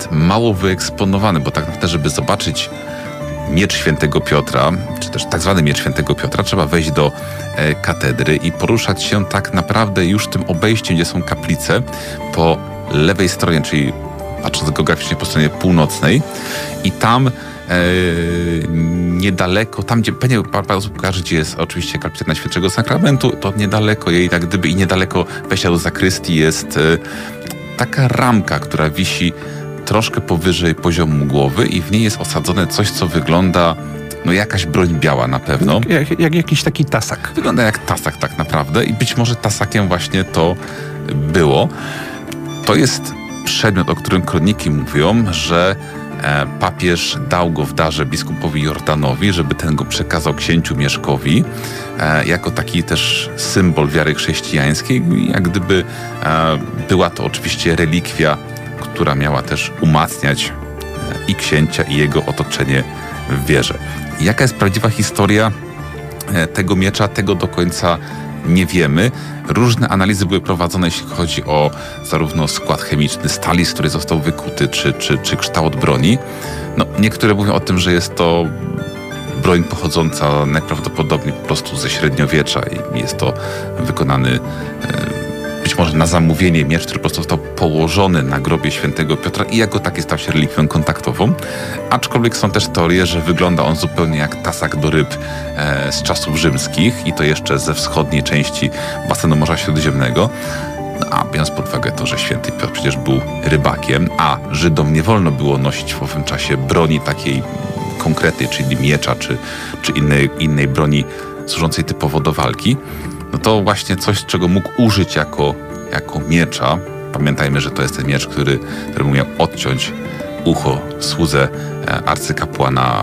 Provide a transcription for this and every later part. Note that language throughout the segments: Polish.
jest mało wyeksponowany, bo tak naprawdę, żeby zobaczyć miecz świętego Piotra, czy też tak zwany miecz świętego Piotra, trzeba wejść do katedry i poruszać się tak naprawdę już tym obejściem, gdzie są kaplice, po lewej stronie, czyli patrząc geograficznie po stronie północnej, i tam niedaleko, tam gdzie pewnie parę osób pokaże, gdzie jest oczywiście kaplica Najświętszego Sakramentu, to niedaleko jej, jak gdyby i niedaleko wejścia do zakrystii jest taka ramka, która wisi troszkę powyżej poziomu głowy i w niej jest osadzone coś, co wygląda, no jakaś broń biała na pewno. Jak jakiś taki tasak. Wygląda jak tasak tak naprawdę i być może tasakiem właśnie to było. To jest przedmiot, o którym kroniki mówią, że papież dał go w darze biskupowi Jordanowi, żeby ten go przekazał księciu Mieszkowi, jako taki też symbol wiary chrześcijańskiej. Jak gdyby była to oczywiście relikwia, która miała też umacniać i księcia, i jego otoczenie w wierze. Jaka jest prawdziwa historia tego miecza, tego do końca nie wiemy. Różne analizy były prowadzone, jeśli chodzi o zarówno skład chemiczny stali, z której został wykuty, czy kształt broni. No, niektóre mówią o tym, że jest to broń pochodząca najprawdopodobniej po prostu ze średniowiecza i jest to wykonany być może na zamówienie miecz, który po prostu został położony na grobie świętego Piotra i jako taki stał się relikwią kontaktową. Aczkolwiek są też teorie, że wygląda on zupełnie jak tasak do ryb z czasów rzymskich i to jeszcze ze wschodniej części basenu Morza Śródziemnego. A biorąc pod uwagę to, że święty Piotr przecież był rybakiem, a Żydom nie wolno było nosić w owym czasie broni takiej konkretnej, czyli miecza, czy innej broni służącej typowo do walki, no to właśnie coś, czego mógł użyć jako miecza. Pamiętajmy, że to jest ten miecz, który miał odciąć ucho słudze arcykapłana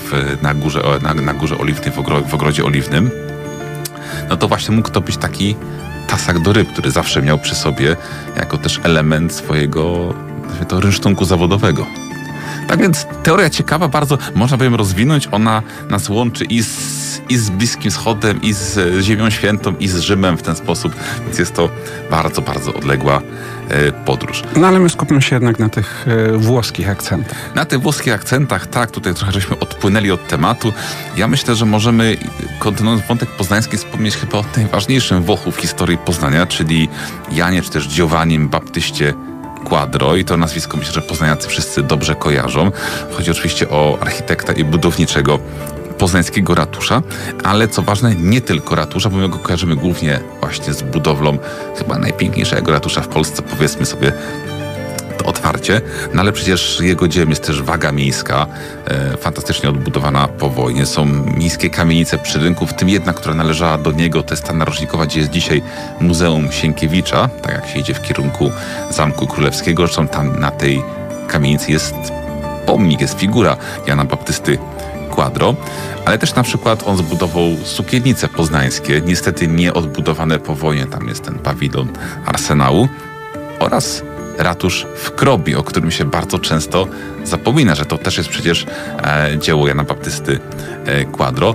na Górze Oliwnej, w Ogrodzie Oliwnym. No to właśnie mógł to być taki tasak do ryb, który zawsze miał przy sobie jako też element swojego rynsztunku zawodowego. Tak więc teoria ciekawa, bardzo można by ją rozwinąć. Ona nas łączy i z Bliskim Wschodem, i z Ziemią Świętą, i z Rzymem w ten sposób. Więc jest to bardzo, bardzo odległa podróż. No ale my skupmy się jednak na tych włoskich akcentach. Na tych włoskich akcentach, tak, tutaj trochę żeśmy odpłynęli od tematu. Ja myślę, że możemy, kontynuując wątek poznański, wspomnieć chyba o najważniejszym Włochu w historii Poznania, czyli Janie, czy też Giovannim Baptyście Quadro, i to nazwisko myślę, że poznaniacy wszyscy dobrze kojarzą. Chodzi oczywiście o architekta i budowniczego poznańskiego ratusza, ale co ważne, nie tylko ratusza, bo my go kojarzymy głównie właśnie z budowlą chyba najpiękniejszego ratusza w Polsce, powiedzmy sobie to otwarcie, no ale przecież jego dziełem jest też waga miejska, fantastycznie odbudowana po wojnie. Są miejskie kamienice przy rynku, w tym jedna, która należała do niego, to jest ta narożnikowa, gdzie jest dzisiaj Muzeum Sienkiewicza, tak jak się idzie w kierunku Zamku Królewskiego. Zresztą tam na tej kamienicy jest pomnik, jest figura Jana Baptysty Quadro, ale też na przykład on zbudował sukiennice poznańskie, niestety nie odbudowane po wojnie, tam jest ten pawilon Arsenału, oraz ratusz w Krobi, o którym się bardzo często zapomina, że to też jest przecież dzieło Jana Baptysty Quadro.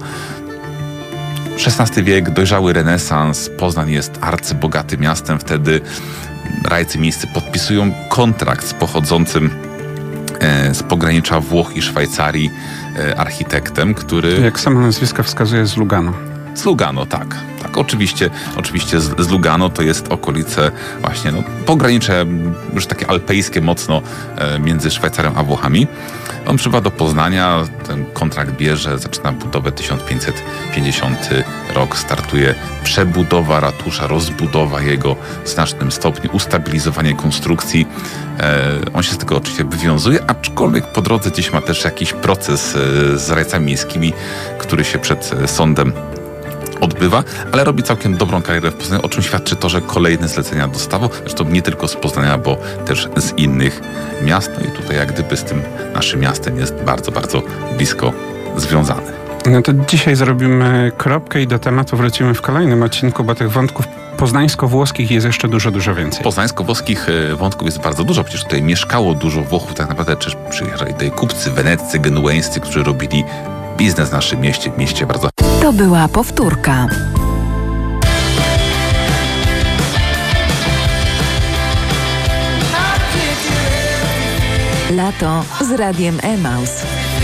XVI wiek, dojrzały renesans, Poznań jest arcybogatym miastem, wtedy rajcy miejscy podpisują kontrakt z pochodzącym z pogranicza Włoch i Szwajcarii architektem, który... Jak samo nazwisko wskazuje, z Lugano. Z Lugano, tak. Tak, oczywiście z Lugano to jest okolice właśnie, pogranicze już takie alpejskie mocno między Szwajcarią a Włochami. On przybywa do Poznania, ten kontrakt bierze, zaczyna budowę 1550 rok, startuje przebudowa ratusza, rozbudowa jego w znacznym stopniu, ustabilizowanie konstrukcji. On się z tego oczywiście wywiązuje, aczkolwiek po drodze gdzieś ma też jakiś proces z rajcami miejskimi, który się przed sądem odbywa, ale robi całkiem dobrą karierę w Poznaniu, o czym świadczy to, że kolejne zlecenia dostawał, zresztą nie tylko z Poznania, bo też z innych miast. No i tutaj jak gdyby z tym naszym miastem jest bardzo, bardzo blisko związany. No to dzisiaj zrobimy kropkę i do tematu wrócimy w kolejnym odcinku, bo tych wątków poznańsko-włoskich jest jeszcze dużo, dużo więcej. Poznańsko-włoskich wątków jest bardzo dużo, przecież tutaj mieszkało dużo Włochów, tak naprawdę też przyjeżdżali tutaj kupcy weneccy, genueńscy, którzy robili biznes w naszym mieście bardzo. To była powtórka. Lato z Radiem Emaus.